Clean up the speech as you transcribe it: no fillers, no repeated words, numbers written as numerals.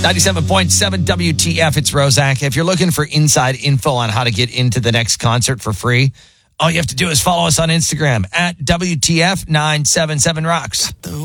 97.7 WTF, it's Rozak. If you're looking for inside info on how to get into the next concert for free, all you have to do is follow us on Instagram at WTF977Rocks.